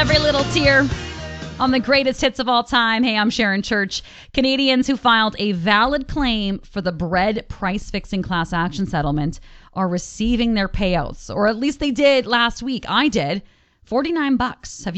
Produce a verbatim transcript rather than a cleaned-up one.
every little tear on the greatest hits of all time. Hey, I'm Sharon Church. Canadians who filed a valid claim for the bread price-fixing class action settlement are receiving their payouts, or at least they did last week. I did. forty-nine bucks. Have